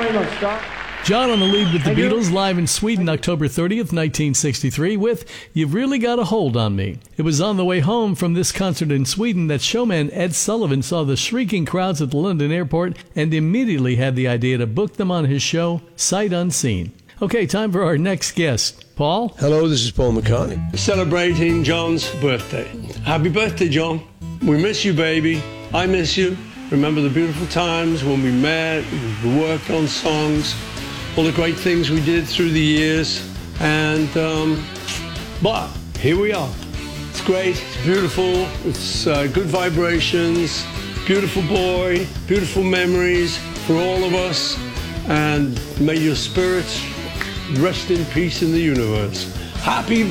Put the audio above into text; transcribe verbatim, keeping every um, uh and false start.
very much, Doc. John on the lead with the Thank you. Beatles live in Sweden October thirtieth, nineteen sixty-three with You've Really Got a Hold on Me. It was on the way home from this concert in Sweden that showman Ed Sullivan saw the shrieking crowds at the London airport and immediately had the idea to book them on his show, Sight Unseen. Okay, time for our next guest. Paul? Hello, this is Paul McCartney. Celebrating John's birthday. Happy birthday, John. We miss you, baby. I miss you. Remember the beautiful times when we met, we worked on songs, all the great things we did through the years. And, um, but here we are. It's great, it's beautiful, it's uh, good vibrations, beautiful boy, beautiful memories for all of us. And may your spirits rest in peace in the universe. Happy